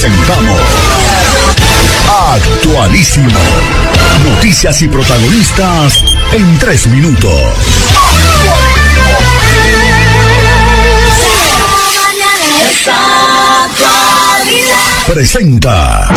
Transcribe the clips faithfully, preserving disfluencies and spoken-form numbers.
Presentamos Actualísimo. Noticias y protagonistas en tres minutos. Presenta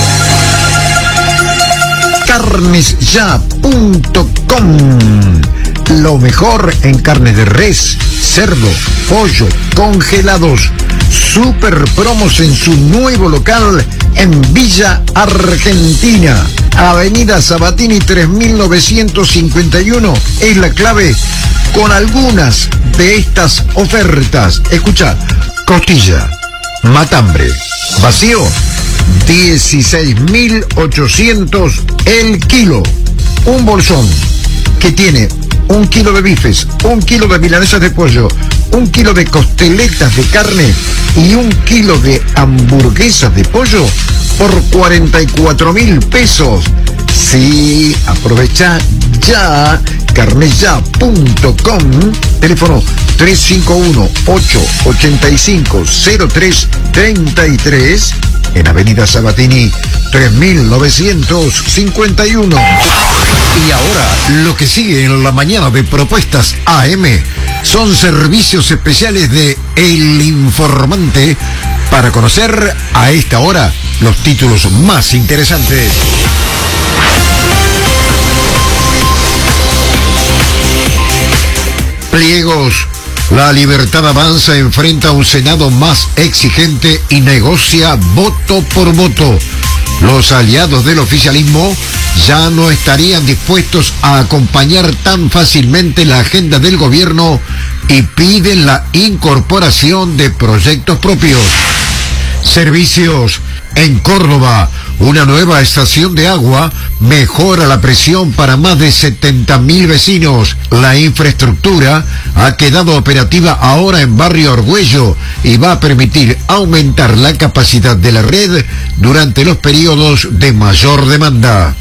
carnes ya punto com. Lo mejor en carne de res, cerdo, pollo, congelados. Super promos en su nuevo local en Villa Argentina. Avenida Sabatini tres mil novecientos cincuenta y uno es la clave con algunas de estas ofertas. Escucha, costilla, matambre, vacío, dieciséis mil ochocientos el kilo. Un bolsón que tiene un kilo de bifes, un kilo de milanesas de pollo, un kilo de costeletas de carne y un kilo de hamburguesas de pollo por cuarenta y cuatro mil pesos. Sí, aprovecha ya, carneya punto com, teléfono tres cinco uno, ocho ocho cinco, cero tres tres tres, en Avenida Sabatini tres mil novecientos cincuenta y uno. Y ahora, lo que sigue en la mañana de Propuestas A M son servicios especiales de El Informante para conocer a esta hora los títulos más interesantes. Pliegos. La Libertad Avanza enfrenta a un Senado más exigente y negocia voto por voto. Los aliados del oficialismo ya no estarían dispuestos a acompañar tan fácilmente la agenda del gobierno y piden la incorporación de proyectos propios. Servicios. En Córdoba, una nueva estación de agua mejora la presión para más de setenta mil vecinos. La infraestructura ha quedado operativa ahora en Barrio Argüello y va a permitir aumentar la capacidad de la red durante los periodos de mayor demanda.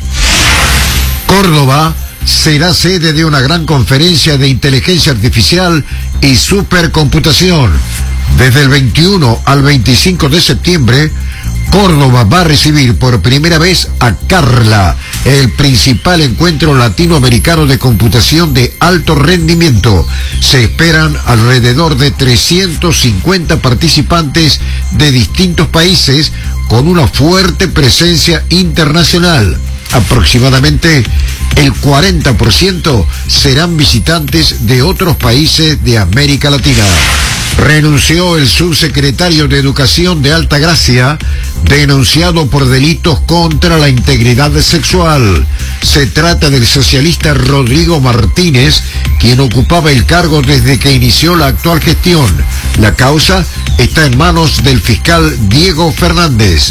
Córdoba será sede de una gran conferencia de inteligencia artificial y supercomputación. Desde el veintiuno al veinticinco de septiembre, Córdoba va a recibir por primera vez a Carla, el principal encuentro latinoamericano de computación de alto rendimiento. Se esperan alrededor de trescientos cincuenta participantes de distintos países con una fuerte presencia internacional. Aproximadamente el cuarenta por ciento serán visitantes de otros países de América Latina. Renunció el subsecretario de Educación de Altagracia, denunciado por delitos contra la integridad sexual. Se trata del socialista Rodrigo Martínez, quien ocupaba el cargo desde que inició la actual gestión. La causa está en manos del fiscal Diego Fernández.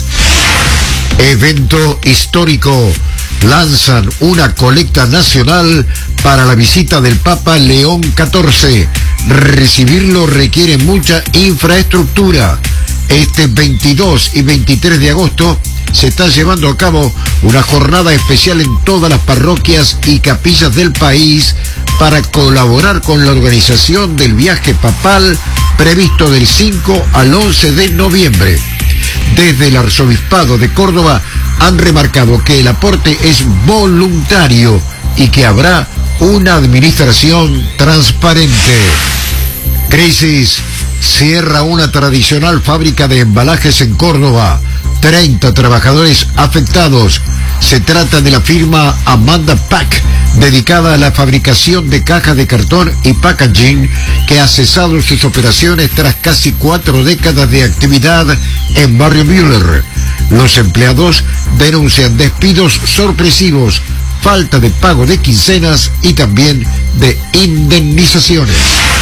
Evento histórico. Lanzan una colecta nacional para la visita del Papa León catorce. Recibirlo requiere mucha infraestructura. Este veintidós y veintitrés de agosto se está llevando a cabo una jornada especial en todas las parroquias y capillas del país para colaborar con la organización del viaje papal previsto del cinco al once de noviembre. Desde el Arzobispado de Córdoba han remarcado que el aporte es voluntario y que habrá una administración transparente. Crisis. Cierra una tradicional fábrica de embalajes en Córdoba. treinta trabajadores afectados. Se trata de la firma Amanda Pack, dedicada a la fabricación de cajas de cartón y packaging, que ha cesado sus operaciones tras casi cuatro décadas de actividad en Barrio Müller. Los empleados denuncian despidos sorpresivos, falta de pago de quincenas y también de indemnizaciones.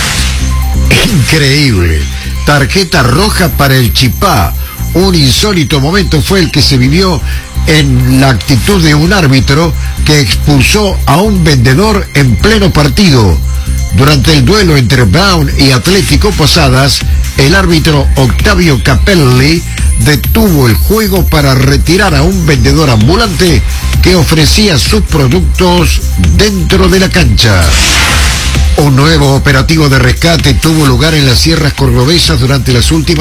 Increíble. Tarjeta roja para el Chipá. Un insólito momento fue el que se vivió en la actitud de un árbitro que expulsó a un vendedor en pleno partido. Durante el duelo entre Brown y Atlético Posadas, el árbitro Octavio Capelli detuvo el juego para retirar a un vendedor ambulante que ofrecía sus productos dentro de la cancha. Un nuevo operativo de rescate tuvo lugar en las sierras cordobesas durante las últimas